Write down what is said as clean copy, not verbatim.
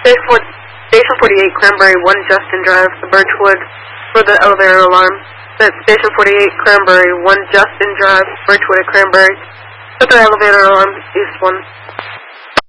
Station 48, Cranberry, 1 Justin Drive, the Birchwood, for the elevator alarm. That's Station 48, Cranberry, 1 Justin Drive, Birchwood at Cranberry. Put the elevator alarm, East 1.